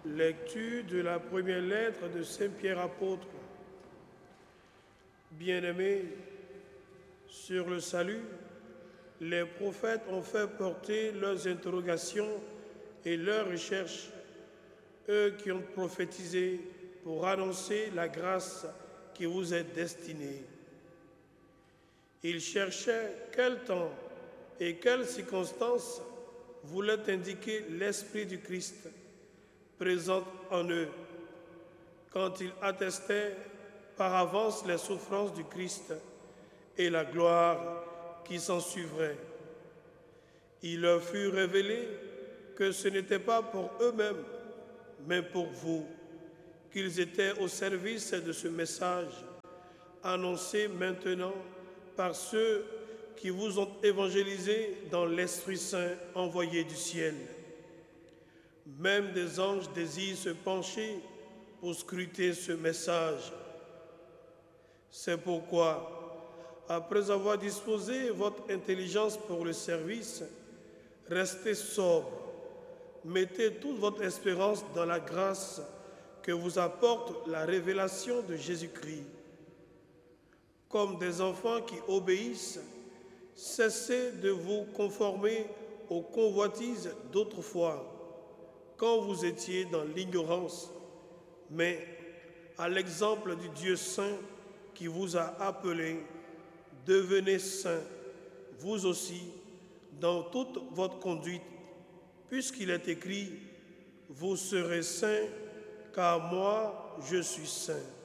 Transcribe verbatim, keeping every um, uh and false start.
Lecture de la première lettre de Saint Pierre apôtre. Bien-aimés, sur le salut, les prophètes ont fait porter leurs interrogations et leurs recherches, eux qui ont prophétisé pour annoncer la grâce qui vous est destinée. Ils cherchaient quel temps et quelles circonstances voulait indiquer l'Esprit du Christ présent en eux, quand ils attestaient par avance les souffrances du Christ et la gloire qui s'en suivrait. Il leur fut révélé que ce n'était pas pour eux-mêmes, mais pour vous, qu'ils étaient au service de ce message, annoncé maintenant par ceux qui vous ont évangélisé dans l'Esprit Saint envoyé du ciel. Même des anges désirent se pencher pour scruter ce message. C'est pourquoi, après avoir disposé votre intelligence pour le service, restez sobre, mettez toute votre espérance dans la grâce que vous apporte la révélation de Jésus-Christ. Comme des enfants qui obéissent, cessez de vous conformer aux convoitises d'autrefois, quand vous étiez dans l'ignorance, mais à l'exemple du Dieu saint qui vous a appelé, devenez saints, vous aussi, dans toute votre conduite, puisqu'il est écrit, vous serez saints, car moi je suis saint.